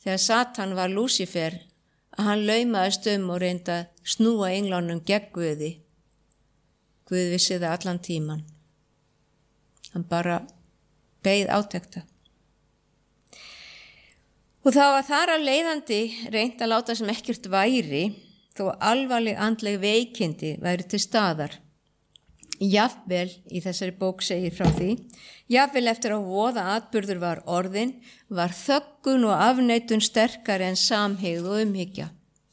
þegar Satan var Lúsífer að hann laumaðist og reyndi að snúa englunum gegn Guði. Guð vissi það allan tíman. Hann bara beið átekta. Og þá var þar af leiðandi reynt að láta sem ekkert væri, þó alvarleg andleg veikindi væri til staðar. Jafnvel, í þessari bók segir frá því, jafnvel eftir að voða atburður var orðin, var þöggun og afneitun sterkari en samhygð og umhyggja.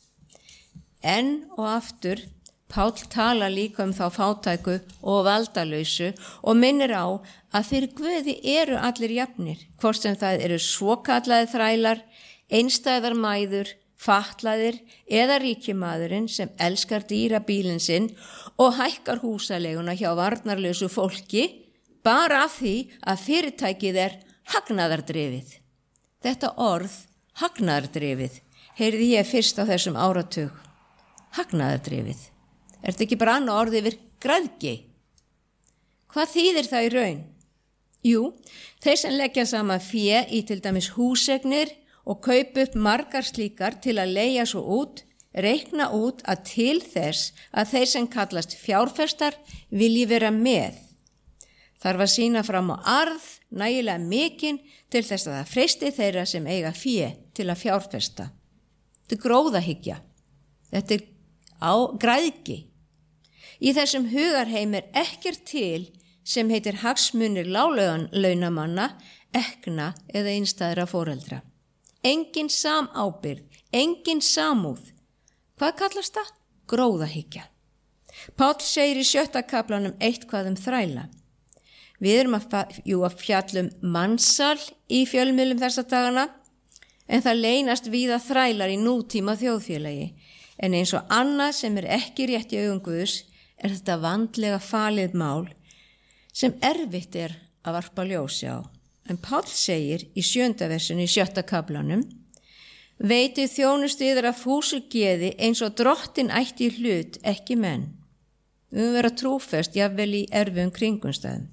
Enn og aftur, Páll tala líka þá fátæku og valdalausu og minnir á að fyrir Guði eru allir jafnir, hvort sem það eru svokallaðir þrælar, einstæðar mæður, fatlaðir eða ríkimaðurinn sem elskar dýra bílinn sinn og hækkar húsaleguna hjá varnarlausu fólki bara af því að fyrirtækið hagnaðardrifið. Þetta orð, hagnaðardrifið, heyrði ég fyrst á þessum áratug. Hagnaðardrifið. Er þetta ekki bara annað orð yfir græðgi? Hvað þýðir það í raun? Jú, þeir sem leggja saman fé í til dæmis húsegnir og kaupa upp margar slíkar til að leigja svo út, reikna út að til þess að þeir sem kallast fjárfestar vilji vera með. Þarf að sýna fram á arð nægilega mikinn til þess að það freisti þeirra sem eiga fé til að fjárfesta. Þetta gróðahyggja. Þetta græðgi. Í þessum hugarheim ekkert til sem heitir hagsmunir láglaunamanna, ekna eða einstæðra foreldra. Engin samábyrgð, engin samúð. Hvað kallast það? Gróðahyggja. Páll segir í 7. kaflanum eitthvað þræla. Við erum að fjalla mansal í fjölmiðlum þessa dagana, en það leynast víða þrælar í nútíma þjóðfélagi. En eins og annað sem ekki rétt í augum Guðs þetta vandlega falið mál sem erfitt að varpa ljósi á. En Páll segir í 7. versinu í 7. kaflanum: Veitið þjónustu yður af fúsu geði eins og drottin ætti í hlut, ekki menn. Við höfum vera trúfest jafnvel í erfiðum kringumstæðum.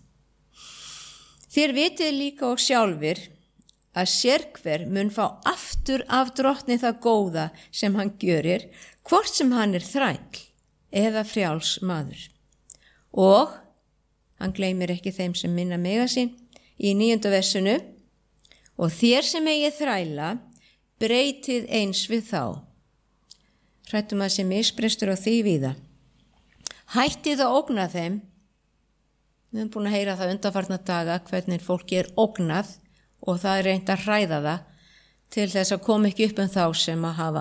Þér vitið líka og sjálfir að sérhver mun fá aftur af drottni það góða sem hann gjörir, hvort sem hann þræll eða frjáls maður. Og hann gleymir ekki þeim sem minna mega sín í 9. versinu: Og þér sem eigið þræla, breytið eins við þá. Hrættum að sé misbrestur á því víða. Hættið að ógna þeim. Við höfum búin að heyra það undanfarna daga hvernig fólki ógnað og það reynt að hræða það til þess að koma ekki upp þá sem að hafa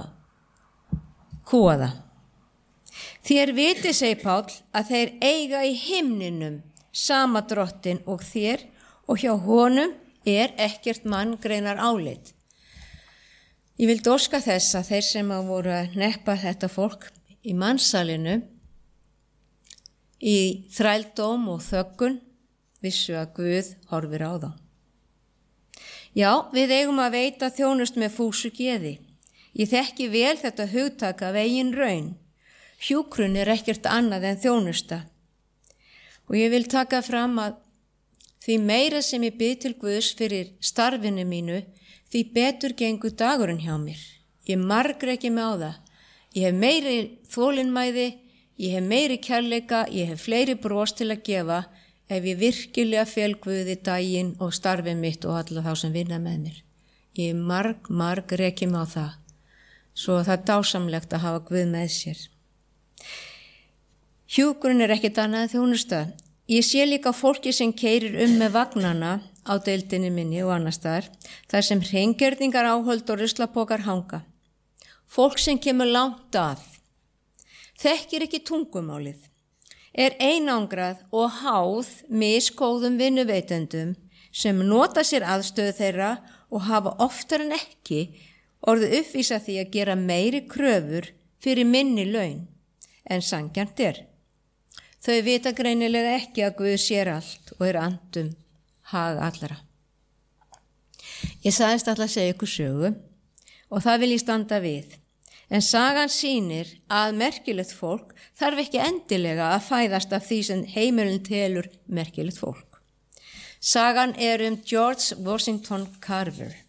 kúað það. Þér vitið, segir Páll, að þeir eiga í himninum sama drottin og þér og hjá honum ekkert manngreinar álit. Ég vildi óska þess að þeir sem voru að neppa þetta fólk í mannsalinu, í þrældóm og þöggun, vissu að Guð horfir á þá. Já, við eigum að veita þjónust með fúsu geði. Ég þekki vel þetta hugtak af eigin raun. Hjúkrun ekkert annað en þjónusta. Og ég vil taka fram að því meira sem ég bið til Guðs fyrir starfinu mínu, því betur gengur dagurinn hjá mér. Ég margreki mig á það. Ég hef meiri þolinmæði, ég hef meiri kærleika, ég hef fleiri bros til að gefa ef ég virkilega fel Guði daginn og starfið mitt og alla þá sem vinna með mér. Ég margreki mig á það. Svo það dásamlegt að hafa Guð með sér. Hjúkrun ekkert annað en þjónusta. Ég sé líka fólki sem keyrir með vagnana á deildinni minni og annars staðar, þar sem hreingerningar áhöld og ruslapokar hanga. Fólk sem kemur langt að, þekkir ekki tungumálið, einangrað og háð misgóðum vinnuveitendum sem nota sér aðstöðu þeirra og hafa oftar en ekki orðið uppvísa því að gera meiri kröfur fyrir minni laun en sanngjarnt Þau vita greinilega ekki að Guð sér allt og andum hag allra. Ég sagðist alltaf að segja ykkur sögu og það vil ég standa við. En sagan sýnir að merkilegt fólk þarf ekki endilega að fæðast af því sem heimurinn telur merkilegt fólk. Sagan um George Washington Carver.